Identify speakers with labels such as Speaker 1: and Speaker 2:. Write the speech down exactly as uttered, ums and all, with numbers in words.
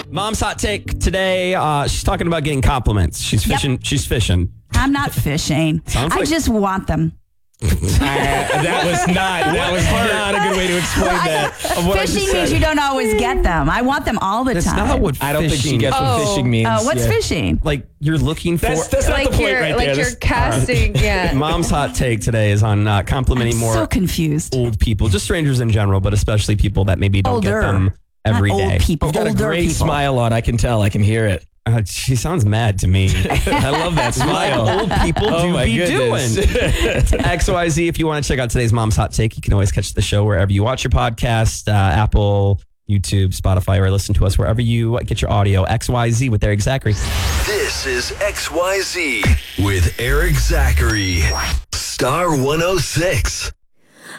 Speaker 1: Mom's hot take today. Uh, she's talking about getting compliments. She's fishing. Yep. She's fishing.
Speaker 2: I'm not fishing.
Speaker 1: Sounds
Speaker 2: I
Speaker 1: like-
Speaker 2: just want them.
Speaker 3: uh, that was not. That was not a good way to explain
Speaker 2: Well,
Speaker 3: that.
Speaker 2: I, fishing means you don't always get them. I want them all the
Speaker 1: That's
Speaker 2: time.
Speaker 1: not what
Speaker 3: I don't think she
Speaker 1: fishing-
Speaker 3: gets what
Speaker 4: Oh.
Speaker 3: fishing means.
Speaker 2: Oh, what's
Speaker 3: Yeah.
Speaker 2: fishing?
Speaker 1: Like you're looking for.
Speaker 3: That's, that's not
Speaker 4: Like
Speaker 3: the point
Speaker 4: you're
Speaker 3: right
Speaker 4: like
Speaker 3: there.
Speaker 4: you're
Speaker 3: This-
Speaker 4: casting. Yeah.
Speaker 1: Mom's hot take today is on uh, complimenting
Speaker 2: I'm
Speaker 1: more
Speaker 2: so confused.
Speaker 1: old people, just strangers in general, but especially people that maybe don't
Speaker 2: Older.
Speaker 1: get them every
Speaker 2: Not
Speaker 1: day.
Speaker 2: old people.
Speaker 3: You've got a
Speaker 2: older
Speaker 3: great
Speaker 2: people.
Speaker 3: smile on. I can tell. I can hear it.
Speaker 1: Uh, she sounds mad to me.
Speaker 3: I love that smile.
Speaker 1: Like old people
Speaker 3: Oh
Speaker 1: do
Speaker 3: my
Speaker 1: be
Speaker 3: goodness.
Speaker 1: doing. X Y Z, if you want to check out today's Mom's Hot Take, you can always catch the show wherever you watch your podcast, uh, Apple, YouTube, Spotify, or listen to us wherever you get your audio. X Y Z with Eric Zachary.
Speaker 5: This is X Y Z with Eric Zachary. Star one oh six.